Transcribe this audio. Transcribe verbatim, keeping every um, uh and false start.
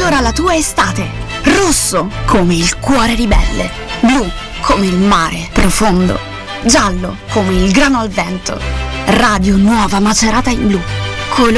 colora la tua estate. Rosso come il cuore ribelle, blu come il mare profondo, giallo come il grano al vento. Radio Nuova Macerata in Blu.